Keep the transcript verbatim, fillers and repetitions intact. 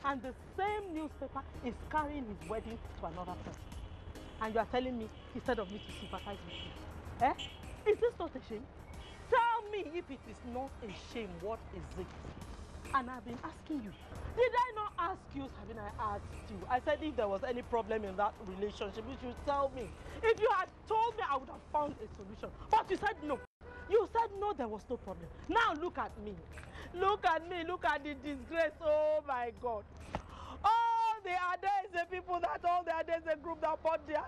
and the same newspaper is carrying his wedding to another person. And you are telling me instead of me to sympathize with you. Eh? Is this not a shame? Tell me if it is not a shame, what is it? And I've been asking you. Did I not ask you, Sabina? I asked you. I said if there was any problem in that relationship, you should tell me. If you had told me, I would have found a solution. But you said no. You said no, there was no problem. Now look at me. Look at me. Look at the disgrace. Oh my God. All the Adese people that all the Adese group that bought their